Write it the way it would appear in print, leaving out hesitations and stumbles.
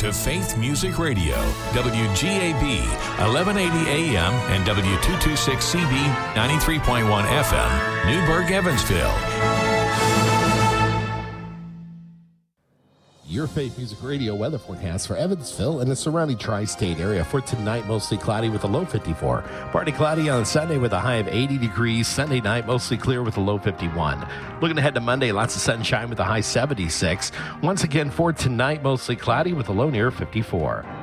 to Faith Music Radio, WGAB, 1180 AM and W226CB, 93.1 FM, Newburgh, Evansville. Your Faith Music Radio weather forecast for Evansville and the surrounding tri-state area. For tonight, mostly cloudy with a low 54. Partly cloudy on Sunday with a high of 80 degrees. Sunday night, mostly clear with a low 51. Looking ahead to Monday, lots of sunshine with a high 76. Once again, for tonight, mostly cloudy with a low near 54.